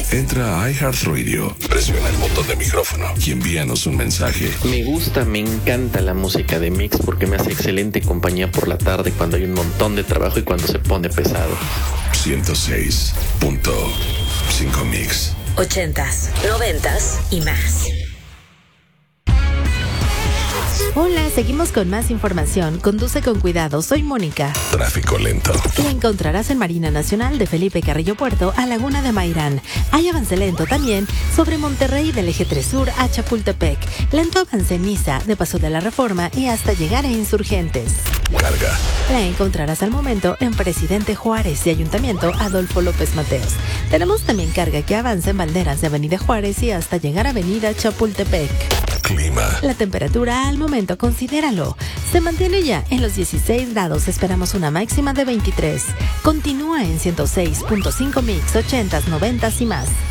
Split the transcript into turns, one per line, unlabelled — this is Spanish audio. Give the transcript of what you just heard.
Entra a iHeartRadio, presiona el botón de micrófono y envíanos un mensaje.
Me encanta la música de Mix porque me hace excelente compañía por la tarde cuando hay un montón de trabajo y cuando se pone pesado.
106.5 Mix.
80s, 90s y más.
Hola, seguimos con más información. Conduce con cuidado, soy Mónica.
Tráfico lento.
La encontrarás en Marina Nacional de Felipe Carrillo Puerto a Laguna de Mairán. Hay avance lento también sobre Monterrey del Eje 3 Sur a Chapultepec. Lento avance en Niza de Paso de la Reforma y hasta llegar a Insurgentes.
Carga.
La encontrarás al momento en Presidente Juárez y Ayuntamiento Adolfo López Mateos. Tenemos también carga que avanza en Banderas de Avenida Juárez y hasta llegar a Avenida Chapultepec.
Clima.
La temperatura al momento, considéralo. Se mantiene ya en los 16 grados. Esperamos una máxima de 23. Continúa en 106.5 Mix, 80s, 90s y más.